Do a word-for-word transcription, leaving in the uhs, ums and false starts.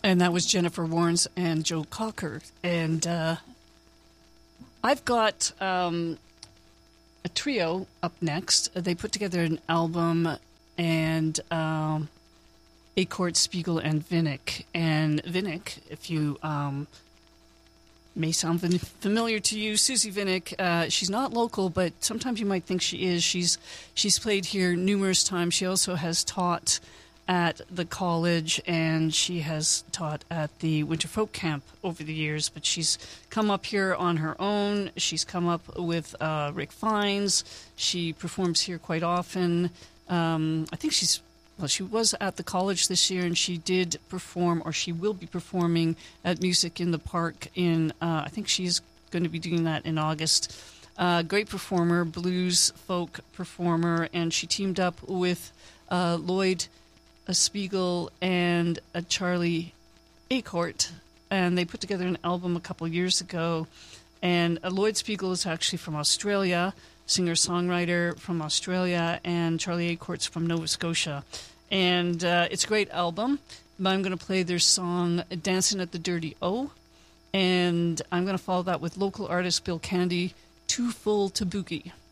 And that was Jennifer Warnes and Joe Cocker. And uh, I've got um, a trio up next. They put together an album, and um, Acorn, Spiegel, and Vinnick. And Vinnick, if you um, may sound familiar to you, Susie Vinnick, uh, she's not local, but sometimes you might think she is. She's she's played here numerous times. She also has taught at the college, and she has taught at the Winter Folk Camp over the years, but she's come up here on her own. She's come up with uh, Rick Fiennes. She performs here quite often. Um, I think she's, well, she was at the college this year, and she did perform, or she will be performing at Music in the Park in, uh, I think she's going to be doing that in August. Uh, great performer, blues folk performer, and she teamed up with uh, Lloyd a Spiegel and a Charlie Acorn, and they put together an album a couple years ago. And uh, Lloyd Spiegel is actually from Australia, singer-songwriter from Australia, and Charlie Acorn's from Nova Scotia. And uh, it's a great album. I'm going to play their song Dancing at the Dirty O, and I'm going to follow that with local artist Bill Candy, Too Full to Boogie.